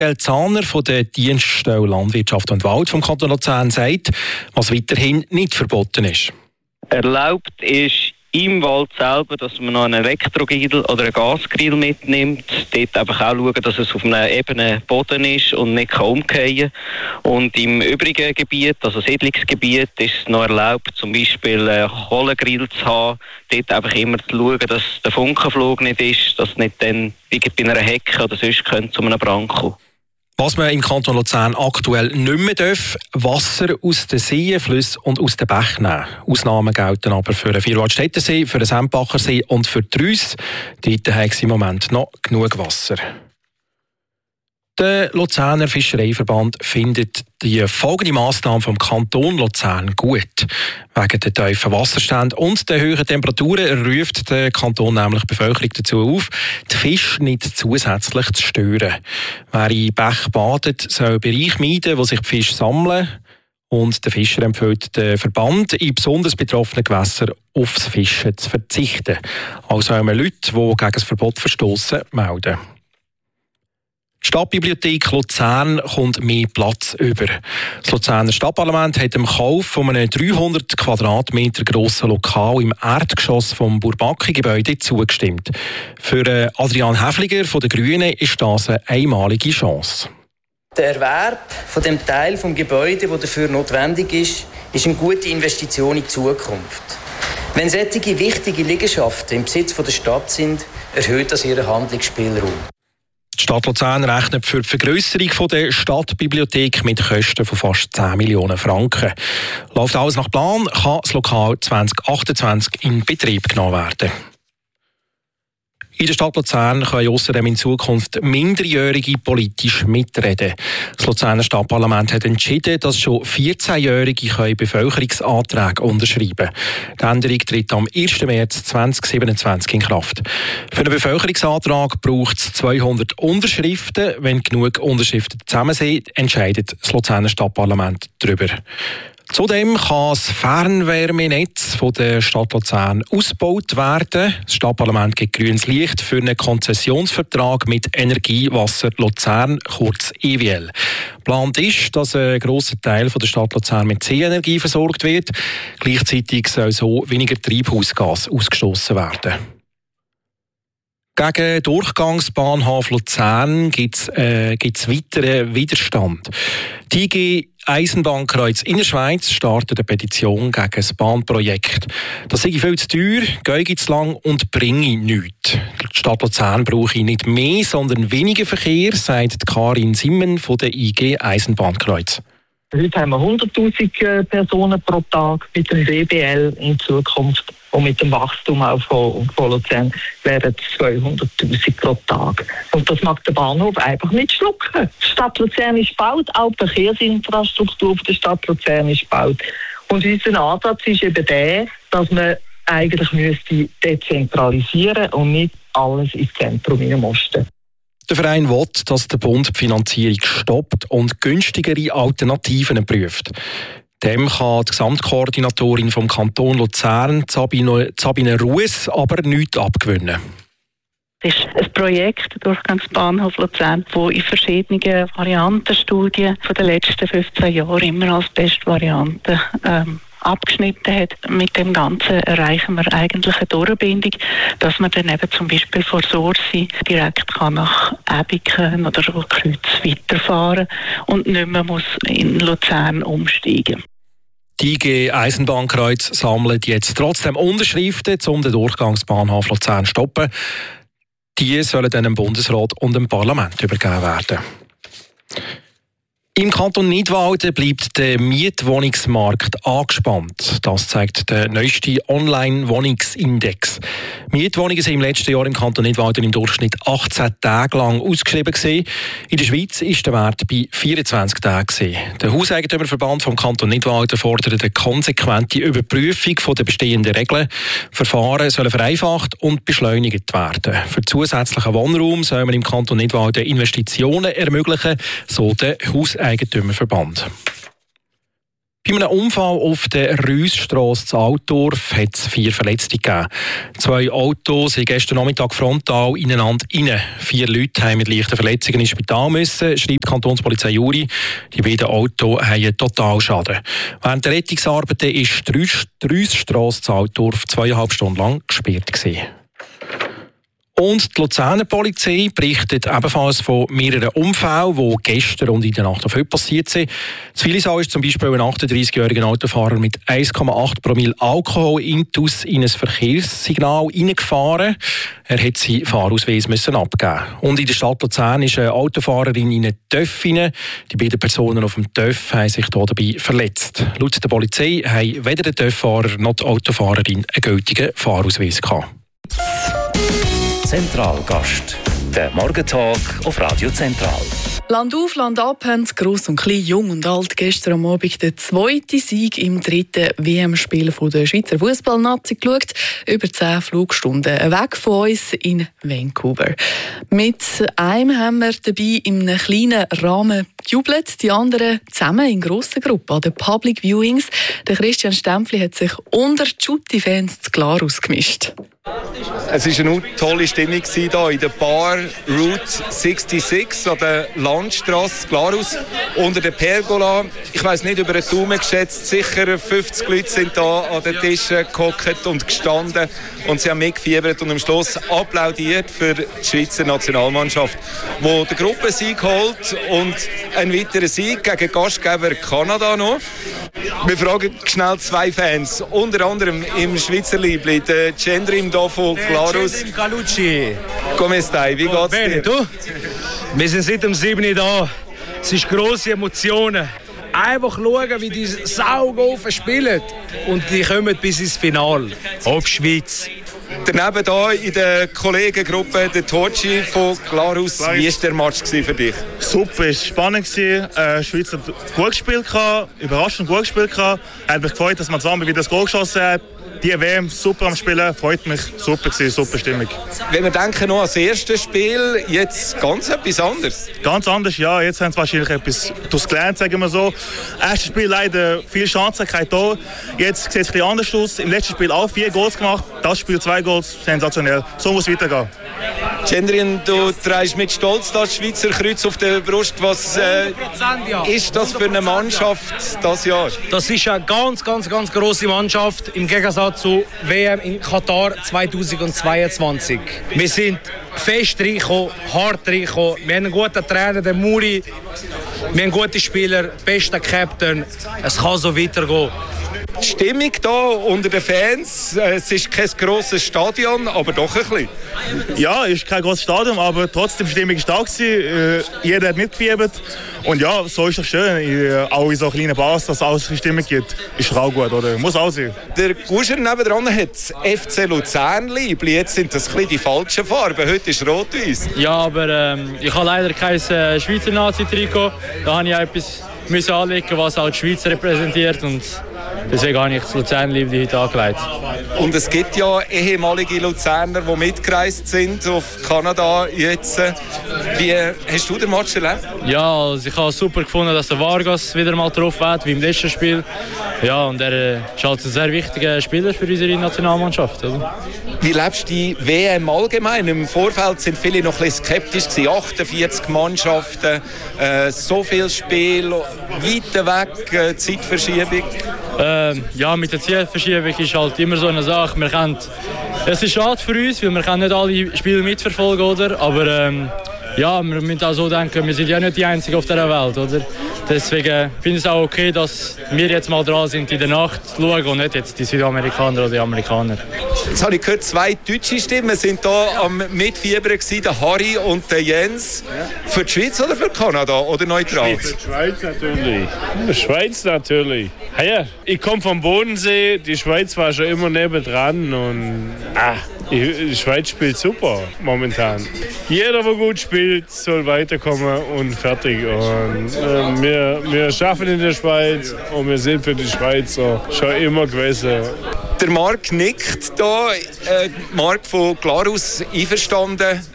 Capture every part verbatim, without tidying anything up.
Zahner von der Dienststelle Landwirtschaft und Wald vom Kanton Luzern sagt, was weiterhin nicht verboten ist. Erlaubt ist im Wald selber, dass man noch einen Elektrogrill oder einen Gasgrill mitnimmt. Dort einfach auch schauen, dass es auf einem ebenen Boden ist und nicht umfallen kann. Und im übrigen Gebiet, also Siedlungsgebiet, ist es noch erlaubt, zum Beispiel einen Kohlengrill zu haben. Dort einfach immer zu schauen, dass der Funkenflug nicht ist, dass nicht dann wie bei einer Hecke oder sonst könnte zu einem Brand kommen. Was man im Kanton Luzern aktuell nicht mehr darf, Wasser aus den Seen, Flüssen und aus den Bächen nehmen. Ausnahmen gelten aber für den Vierwaldstättersee, für den Sempachersee und für die Reuss. Dort haben sie im Moment noch genug Wasser. Der Luzerner Fischereiverband findet die folgende Massnahme vom Kanton Luzern gut. Wegen der tiefen Wasserstände und der hohen Temperaturen ruft der Kanton nämlich die Bevölkerung dazu auf, die Fische nicht zusätzlich zu stören. Wer in Bächen badet, soll Bereiche meiden, wo sich die Fische sammeln. Und der Fischer empfiehlt den Verband, in besonders betroffenen Gewässern aufs Fischen zu verzichten. Also sollen Leute, die gegen das Verbot verstoßen, melden. Die Stadtbibliothek Luzern kommt mehr Platz über. Das Luzerner Stadtparlament hat dem Kauf von einem dreihundert Quadratmeter grossen Lokal im Erdgeschoss vom Bourbaki-Gebäude zugestimmt. Für Adrian Häfliger von den Grünen ist das eine einmalige Chance. Der Erwerb von dem Teil des Gebäudes, der dafür notwendig ist, ist eine gute Investition in die Zukunft. Wenn solche wichtige Liegenschaften im Besitz der Stadt sind, erhöht das ihren Handlungsspielraum. Die Stadt Luzern rechnet für die Vergrösserung der Stadtbibliothek mit Kosten von fast zehn Millionen Franken. Läuft alles nach Plan, kann das Lokal zwanzig achtundzwanzig in Betrieb genommen werden. In der Stadt Luzern können außerdem in Zukunft Minderjährige politisch mitreden. Das Luzerner Stadtparlament hat entschieden, dass schon vierzehnjährige Bevölkerungsanträge unterschreiben können. Die Änderung tritt am ersten März zweitausendsiebenundzwanzig in Kraft. Für einen Bevölkerungsantrag braucht es zweihundert Unterschriften. Wenn genug Unterschriften zusammen sind, entscheidet das Luzerner Stadtparlament darüber. Zudem kann das Fernwärmenetz von der Stadt Luzern ausgebaut werden. Das Stadtparlament gibt grünes Licht für einen Konzessionsvertrag mit Energiewasser Luzern, kurz E W L. Geplant ist, dass ein grosser Teil von der Stadt Luzern mit Seenergie versorgt wird. Gleichzeitig soll so weniger Treibhausgas ausgestoßen werden. Gegen den Durchgangsbahnhof Luzern gibt es äh, weiteren Widerstand. Die I G Eisenbahnkreuz Innerschweiz startet eine Petition gegen das Bahnprojekt. Das sei viel zu teuer, gehe zu lang und bringe nichts. Die Stadt Luzern brauche nicht mehr, sondern weniger Verkehr, sagt Karin Simmen von der I G Eisenbahnkreuz. Heute haben wir hunderttausend Personen pro Tag mit dem B B L in Zukunft. Und mit dem Wachstum auch von, von Luzern wären es zweihunderttausend pro Tag. Und das mag der Bahnhof einfach nicht schlucken. Die Stadt Luzern ist gebaut, auch die Verkehrsinfrastruktur der Stadt Luzern ist gebaut. Und unser Ansatz ist eben der, dass man eigentlich müsste dezentralisieren und nicht alles ins Zentrum hinein musste. Der Verein will, dass der Bund die Finanzierung stoppt und günstigere Alternativen prüft. Dem kann die Gesamtkoordinatorin vom Kanton Luzern, Sabine, Sabine Rues, aber nichts abgewinnen. Es ist ein Projekt, der Durchgangsbahnhof Luzern, das in verschiedenen Variantenstudien von den letzten fünfzehn Jahren immer als beste Variante ähm, abgeschnitten hat. Mit dem Ganzen erreichen wir eigentlich eine Durchbindung, dass man dann eben zum Beispiel von Sursi direkt kann nach Ebiken oder Kreuz weiterfahren und nicht mehr muss in Luzern umsteigen. Die I G Eisenbahnkreuz sammelt jetzt trotzdem Unterschriften, um den Durchgangsbahnhof Luzern zu stoppen. Die sollen dann dem Bundesrat und dem Parlament übergeben werden. Im Kanton Nidwalden bleibt der Mietwohnungsmarkt angespannt. Das zeigt der neueste Online-Wohnungsindex. Mietwohnungen sind im letzten Jahr im Kanton Nidwalden im Durchschnitt achtzehn Tage lang ausgeschrieben gewesen. In der Schweiz ist der Wert bei vierundzwanzig Tagen gewesen. Der Hauseigentümerverband vom Kanton Nidwalden fordert eine konsequente Überprüfung der bestehenden Regeln. Verfahren sollen vereinfacht und beschleunigt werden. Für zusätzlichen Wohnraum soll man im Kanton Nidwalden Investitionen ermöglichen, so der Hauseigentümerverband. Bei einem Unfall auf der Rüssstrasse in Altdorf hat es vier Verletzte gegeben. Zwei Autos sind gestern Nachmittag frontal ineinander rein. Vier Leute haben mit leichten Verletzungen ins Spital müssen, schreibt die Kantonspolizei Juri. Die beiden Autos haben einen Totalschaden. Während der Rettungsarbeiten ist die Rüssstrasse in Altdorf zweieinhalb Stunden lang gesperrt gewesen. Und die Luzerner Polizei berichtet ebenfalls von mehreren Unfällen, die gestern und in der Nacht auf heute passiert sind. In Willisau ist zum Beispiel ein achtunddreißigjähriger Autofahrer mit eins Komma acht Promille Alkohol intus in ein Verkehrssignal reingefahren. Er hat seinen Fahrausweis müssen abgeben. Und in der Stadt Luzern ist eine Autofahrerin in einen Töff hinein. Die beiden Personen auf dem Töff haben sich hier dabei verletzt. Laut der Polizei haben weder der Töfffahrer noch die Autofahrerin einen gültigen Fahrausweis gehabt. Zentralgast. Der Morgentag auf Radio Zentral. Land auf, Land ab haben Gross und Klein, Jung und Alt gestern am Abend den zweiten Sieg im dritten W M-Spiel der Schweizer Fußballnazi geschaut. Über zehn Flugstunden weg von uns in Vancouver. Mit einem haben wir dabei in einem kleinen Rahmen gejubelt, die anderen zusammen in grossen Gruppen an den Public Viewings. Der Christian Stempfli hat sich unter die Schutti-Fans zu Glarus gemischt. Es war eine tolle Stimmung hier in der Bar Route sechsundsechzig an der Landstrasse Glarus unter der Pergola. Ich weiss nicht, über den Daumen geschätzt, sicher fünfzig Leute sind da an den Tischen gehockt und gestanden und sie haben mitgefiebert und am Schluss applaudiert für die Schweizer Nationalmannschaft, die den Gruppensieg holt und einen weiteren Sieg gegen Gastgeber Kanada noch. Wir fragen schnell zwei Fans, unter anderem im Schweizer Liebli, der Gendrim hier von Glarus. Gendrim Calucci. Come stai? Wie geht's dir? Du? Wir sind seit dem sieben da. Es sind grosse Emotionen. Einfach schauen, wie die Saugofen spielen. Und die kommen bis ins Finale. Auf Schweiz. Daneben hier in der Kollegengruppe der Torci von Glarus. Wie war der Match für dich? Super, es war spannend. Äh, die Schweiz hat gut gespielt, überraschend gut gespielt. Hat mich gefreut, dass man zusammen wieder das Goal geschossen hat. Die W M super am Spielen, freut mich. Super gewesen, super Stimmung. Wenn wir denken noch an das erste Spiel, jetzt ganz etwas anderes. Ganz anders, ja. Jetzt haben sie wahrscheinlich etwas daraus gelernt, sagen wir so. Erstes Spiel leider viele Chancen, kein Tor. Jetzt sieht es ein bisschen anders aus. Im letzten Spiel auch vier Goals gemacht. Das Spiel zwei Goals, sensationell. So muss es weitergehen. Gendrin, du trägst mit Stolz das Schweizer Kreuz auf der Brust. Was äh, ist das für eine Mannschaft das Jahr? Das ist eine ganz, ganz, ganz grosse Mannschaft im Gegensatz zu W M in Katar zweitausendzweiundzwanzig. Wir sind fest reingekommen, hart reingekommen. Wir haben einen guten Trainer, den Muri. Wir haben gute Spieler, besten Captain. Es kann so weitergehen. Die Stimmung hier unter den Fans, es ist kein grosses Stadion, aber doch ein bisschen. Ja, es ist kein grosses Stadion, aber trotzdem die Stimmung stark gewesen. Jeder hat mitgefiebert. Und ja, so ist es schön, auch in so kleinen Bars, dass es auch eine Stimmung gibt. Ist auch gut, oder? Muss auch sein. Der Guscher nebendran hat F C Luzern Liebli. Jetzt sind das ein bisschen die falschen Farben. Heute ist rot-weiß. Ja, aber ähm, ich habe leider kein äh, Schweizer Nazi-Trikot. Da habe ich etwas müssen anlegen, was auch die Schweiz repräsentiert. Und deswegen habe ich das Luzern-Liebli heute angelegt. Und es gibt ja ehemalige Luzerner, die mitgereist sind auf Kanada jetzt. Wie hast du den Match erlebt? Ja, also ich habe es super gefunden, dass der Vargas wieder mal drauf hat, wie im letzten Spiel. Ja, und er ist halt ein sehr wichtiger Spieler für unsere Nationalmannschaft. Oder? Wie lebst du die W M allgemein? Im Vorfeld sind viele noch ein bisschen skeptisch gewesen. achtundvierzig Mannschaften, äh, so viel Spiel, weiter weg, äh, Zeitverschiebung. Ähm, ja, mit der Zeitverschiebung ist halt immer so eine Sache. Wir können, es ist schade für uns, weil wir können nicht alle Spiele mitverfolgen, oder? Aber ähm, ja, wir müssen auch so denken, wir sind ja nicht die Einzigen auf dieser Welt, oder? Deswegen finde ich es auch okay, dass wir jetzt mal dran sind, in der Nacht zu schauen und nicht jetzt die Südamerikaner oder die Amerikaner. Jetzt habe ich gehört, zwei deutsche Stimmen sind hier am Mitfiebern gewesen, der Harry und der Jens. Für die Schweiz oder für Kanada oder neutral? Für die Schweiz natürlich. Die Schweiz natürlich. Ja, ich komme vom Bodensee, die Schweiz war schon immer nebendran und ah, die Schweiz spielt super momentan. Jeder, der gut spielt, soll weiterkommen und fertig. Und, äh, wir, wir schaffen in der Schweiz und wir sind für die Schweiz so schon immer gewesen. Der Marc nickt da. Äh, Marc von Glarus einverstanden.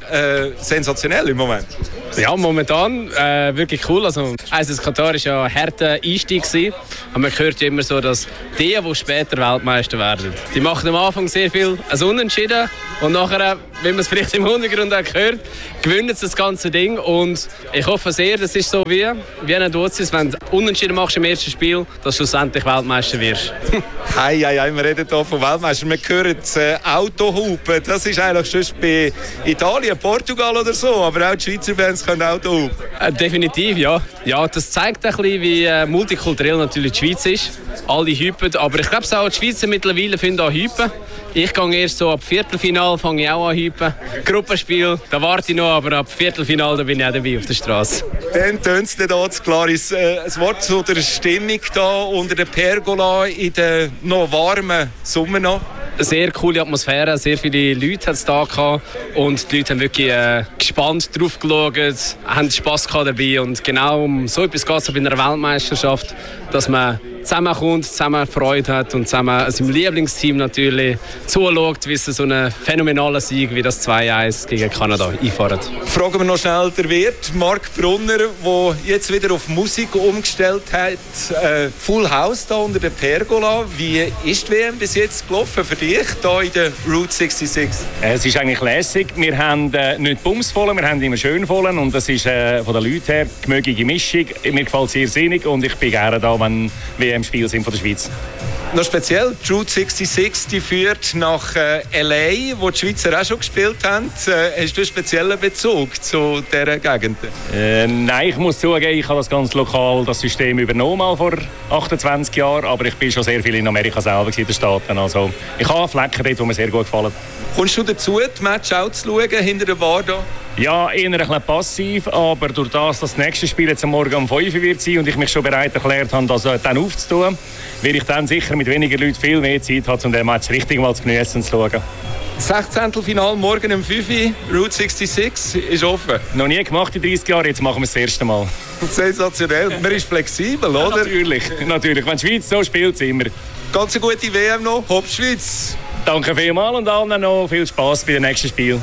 äh, sensationell im Moment. Ja, momentan äh, wirklich cool. Also, also das Katar war ja ein harter Einstieg gewesen. Aber man hört ja immer so, dass die, die später Weltmeister werden, die machen am Anfang sehr viel als Unentschieden und nachher, wie man es vielleicht im Hintergrund auch hört, gewinnen sie das ganze Ding. Und ich hoffe sehr, das ist so wie, wie ein Dozis, wenn du Unentschieden machst im ersten Spiel, dass du schlussendlich Weltmeister wirst. Hei, hei, hei, wir reden hier von Weltmeister. Wir hören äh, Autohupen. Das ist eigentlich schon bei Italien, Portugal oder so. Aber auch die Schweizer Fans können Autohupen. Äh, definitiv, ja. Ja, das zeigt ein bisschen, wie äh, multikulturell natürlich die Schweiz ist. Alle hypen, aber ich glaube auch die Schweizer mittlerweile finden auch hypen. Ich gehe erst so ab Viertelfinal, fange ich auch an hypen. Gruppenspiel, da warte ich noch, aber ab Viertelfinal da bin ich auch dabei auf der Straße. Dann tönt es hier das klar. Ist, äh, ein Wort zu der Stimmung da unter der Pergola in der noch warmen Sommer noch. Sehr coole Atmosphäre, sehr viele Leute hat es da gehabt und die Leute haben wirklich äh, gespannt drauf geschaut, haben Spass gehabt dabei und genau um so etwas geht es bei einer Weltmeisterschaft, dass man zusammenkommt, zusammen Freude hat und zusammen seinem Lieblingsteam natürlich zuschaut, wie sie so einen phänomenalen Sieg wie das zwei eins gegen Kanada einfahren. Fragen wir noch schnell der Wirt, Marc Brunner, der jetzt wieder auf Musik umgestellt hat. Äh, Full House da unter der Pergola. Wie ist die W M bis jetzt gelaufen für dich hier in der Route sechsundsechzig? Es ist eigentlich lässig. Wir haben äh, nicht bumsvoll, wir haben immer schön voll und das ist äh, von den Leuten her die gemögliche Mischung. Mir gefällt es sehr sinnig und ich bin gerne da, wenn W M im Spiel sind von der Schweiz. Noch speziell, die Route sechsundsechzig die führt nach äh, L A, wo die Schweizer auch schon gespielt haben. Äh, hast du einen speziellen Bezug zu dieser Gegend? Äh, nein, ich muss zugeben, ich habe das ganz lokal das System übernommen mal vor achtundzwanzig Jahren, aber ich bin schon sehr viel in Amerika selber in den Staaten. Also ich habe Flecken dort, die mir sehr gut gefallen. Kommst du dazu, die Match auch zu schauen, hinter der Bar da? Ja, eher ein bisschen passiv, aber durch das, dass das nächste Spiel jetzt am Morgen um fünf Uhr wird sein und ich mich schon bereit erklärt habe, das dann aufzutun, werde ich dann sicher mit weniger Leuten viel mehr Zeit haben, um den Match richtig mal zu geniessen und zu schauen. Sechzehntelfinal morgen um fünf Uhr, Route sechsundsechzig ist offen. Noch nie gemacht in dreißig Jahren, jetzt machen wir es das erste Mal. Sensationell, man ist flexibel, oder? Ja, natürlich, natürlich, wenn die Schweiz so spielt, sind wir. Ganz eine gute W M noch, Hopp Schweiz! Danke vielmals und allen noch viel Spass bei den nächsten Spielen.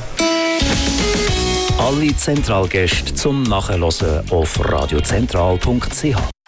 Alle Zentralgäste zum Nachhören auf radiozentral punkt c h.